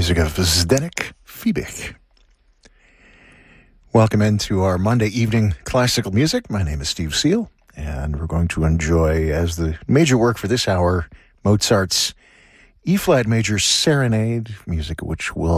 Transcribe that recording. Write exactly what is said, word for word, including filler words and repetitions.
Music of Zdeněk Fibich. Welcome into our Monday evening classical music. My name is Steve Seal, and we're going to enjoy, as the major work for this hour, Mozart's E-flat major serenade, music which will